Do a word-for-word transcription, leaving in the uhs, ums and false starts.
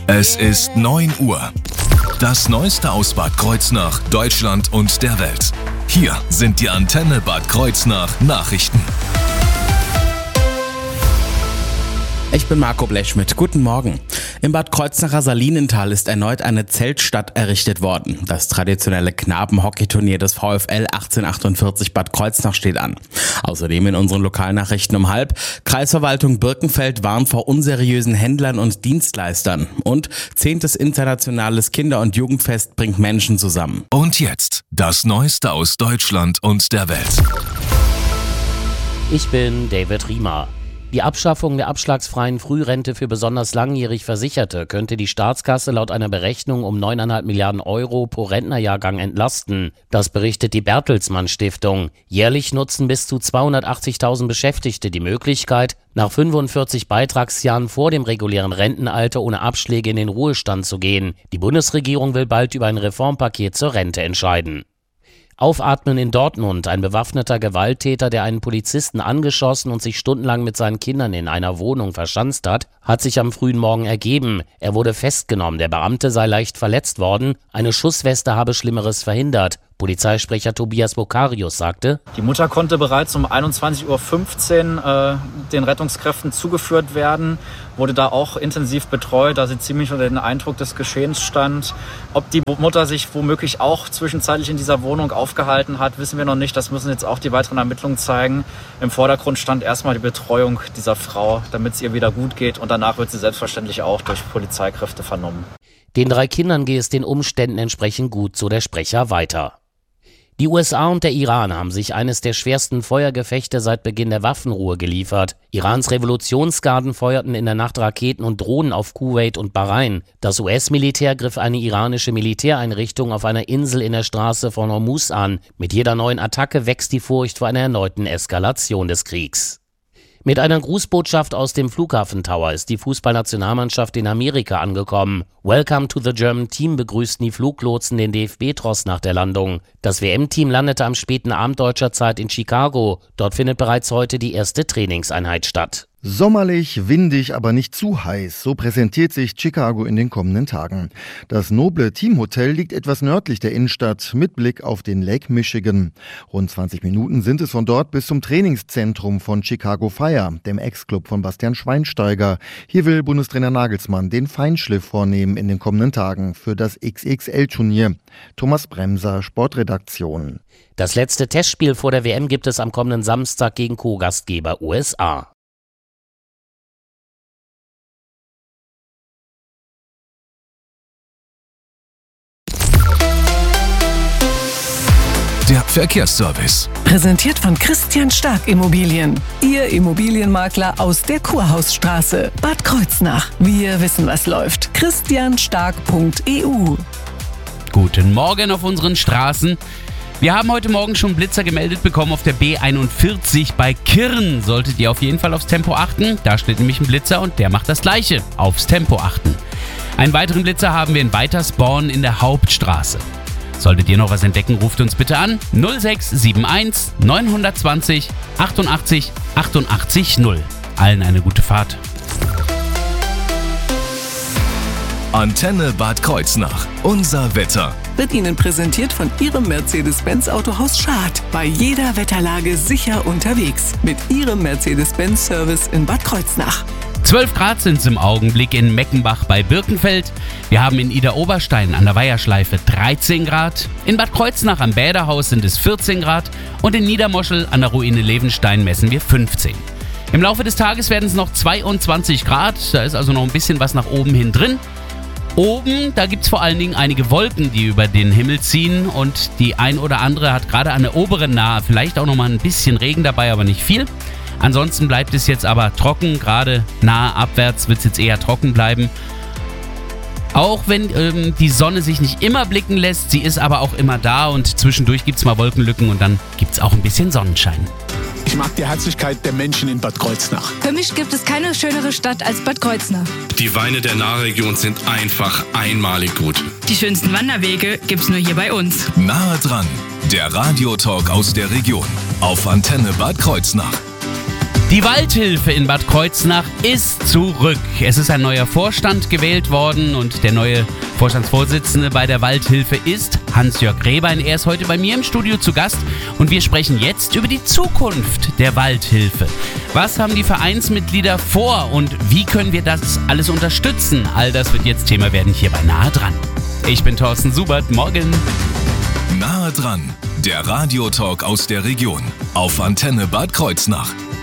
Es ist neun Uhr. Das Neueste aus Bad Kreuznach, Deutschland und der Welt. Hier sind die Antenne Bad Kreuznach Nachrichten. Ich bin Marco Blechschmidt. Guten Morgen. Im Bad Kreuznacher Salinental ist erneut eine Zeltstadt errichtet worden. Das traditionelle Knaben-Hockeyturnier des VfL achtzehnhundertachtundvierzig Bad Kreuznach steht an. Außerdem in unseren Lokalnachrichten um halb: Kreisverwaltung Birkenfeld warnt vor unseriösen Händlern und Dienstleistern. Und zehntes internationales Kinder- und Jugendfest bringt Menschen zusammen. Und jetzt das Neueste aus Deutschland und der Welt. Ich bin David Riemer. Die Abschaffung der abschlagsfreien Frührente für besonders langjährig Versicherte könnte die Staatskasse laut einer Berechnung um neun Komma fünf Milliarden Euro pro Rentnerjahrgang entlasten. Das berichtet die Bertelsmann Stiftung. Jährlich nutzen bis zu zweihundertachtzigtausend Beschäftigte die Möglichkeit, nach fünfundvierzig Beitragsjahren vor dem regulären Rentenalter ohne Abschläge in den Ruhestand zu gehen. Die Bundesregierung will bald über ein Reformpaket zur Rente entscheiden. Aufatmen in Dortmund. Ein bewaffneter Gewalttäter, der einen Polizisten angeschossen und sich stundenlang mit seinen Kindern in einer Wohnung verschanzt hat, hat sich am frühen Morgen ergeben. Er wurde festgenommen. Der Beamte sei leicht verletzt worden. Eine Schussweste habe Schlimmeres verhindert. Polizeisprecher Tobias Bokarius sagte: Die Mutter konnte bereits um einundzwanzig Uhr fünfzehn äh, den Rettungskräften zugeführt werden, wurde da auch intensiv betreut, da sie ziemlich unter den Eindruck des Geschehens stand. Ob die Mutter sich womöglich auch zwischenzeitlich in dieser Wohnung aufgehalten hat, wissen wir noch nicht. Das müssen jetzt auch die weiteren Ermittlungen zeigen. Im Vordergrund stand erstmal die Betreuung dieser Frau, damit es ihr wieder gut geht, und danach wird sie selbstverständlich auch durch Polizeikräfte vernommen. Den drei Kindern gehe es den Umständen entsprechend gut, so der Sprecher weiter. Die U S A und der Iran haben sich eines der schwersten Feuergefechte seit Beginn der Waffenruhe geliefert. Irans Revolutionsgarden feuerten in der Nacht Raketen und Drohnen auf Kuwait und Bahrain. Das U S-Militär griff eine iranische Militäreinrichtung auf einer Insel in der Straße von Hormuz an. Mit jeder neuen Attacke wächst die Furcht vor einer erneuten Eskalation des Kriegs. Mit einer Grußbotschaft aus dem Flughafen Tower ist die Fußballnationalmannschaft in Amerika angekommen. Welcome to the German Team begrüßten die Fluglotsen den D F B-Tross nach der Landung. Das W M-Team landete am späten Abend deutscher Zeit in Chicago. Dort findet bereits heute die erste Trainingseinheit statt. Sommerlich, windig, aber nicht zu heiß. So präsentiert sich Chicago in den kommenden Tagen. Das noble Teamhotel liegt etwas nördlich der Innenstadt mit Blick auf den Lake Michigan. Rund zwanzig Minuten sind es von dort bis zum Trainingszentrum von Chicago Fire, dem Ex-Club von Bastian Schweinsteiger. Hier will Bundestrainer Nagelsmann den Feinschliff vornehmen in den kommenden Tagen für das X X L-Turnier. Thomas Bremser, Sportredaktion. Das letzte Testspiel vor der W M gibt es am kommenden Samstag gegen Co-Gastgeber U S A. Der Verkehrsservice. Präsentiert von Christian Stark Immobilien. Ihr Immobilienmakler aus der Kurhausstraße. Bad Kreuznach. Wir wissen, was läuft. christian stark punkt e u. Guten Morgen auf unseren Straßen. Wir haben heute Morgen schon Blitzer gemeldet bekommen auf der B einundvierzig bei Kirn. Solltet ihr auf jeden Fall aufs Tempo achten. Da steht nämlich ein Blitzer und der macht das Gleiche. Aufs Tempo achten. Einen weiteren Blitzer haben wir in Weitersborn in der Hauptstraße. Solltet ihr noch was entdecken, ruft uns bitte an null sechs sieben eins neun zwei null achtundachtzig achtundachtzig null. Allen eine gute Fahrt. Antenne Bad Kreuznach. Unser Wetter. Wird Ihnen präsentiert von Ihrem Mercedes-Benz Autohaus Schad. Bei jeder Wetterlage sicher unterwegs. Mit Ihrem Mercedes-Benz-Service in Bad Kreuznach. zwölf Grad sind es im Augenblick in Meckenbach bei Birkenfeld. Wir haben in Idar-Oberstein an der Weiherschleife dreizehn Grad. In Bad Kreuznach am Bäderhaus sind es vierzehn Grad. Und in Niedermoschel an der Ruine Levenstein messen wir fünfzehn. Im Laufe des Tages werden es noch zweiundzwanzig Grad. Da ist also noch ein bisschen was nach oben hin drin. Oben, da gibt es vor allen Dingen einige Wolken, die über den Himmel ziehen. Und die ein oder andere hat gerade an der oberen Nahe vielleicht auch noch mal ein bisschen Regen dabei, aber nicht viel. Ansonsten bleibt es jetzt aber trocken, gerade nahe abwärts wird es jetzt eher trocken bleiben. Auch wenn ähm, die Sonne sich nicht immer blicken lässt, sie ist aber auch immer da und zwischendurch gibt es mal Wolkenlücken und dann gibt es auch ein bisschen Sonnenschein. Ich mag die Herzlichkeit der Menschen in Bad Kreuznach. Für mich gibt es keine schönere Stadt als Bad Kreuznach. Die Weine der Nahregion sind einfach einmalig gut. Die schönsten Wanderwege gibt's nur hier bei uns. Nahe dran, der Radiotalk aus der Region auf Antenne Bad Kreuznach. Die Waldhilfe in Bad Kreuznach ist zurück. Es ist ein neuer Vorstand gewählt worden und der neue Vorstandsvorsitzende bei der Waldhilfe ist Hans-Jörg Rehbein. Er ist heute bei mir im Studio zu Gast und wir sprechen jetzt über die Zukunft der Waldhilfe. Was haben die Vereinsmitglieder vor und wie können wir das alles unterstützen? All das wird jetzt Thema werden hier bei Nahe dran. Ich bin Thorsten Subert, morgen. Nahe dran, der Radiotalk aus der Region auf Antenne Bad Kreuznach.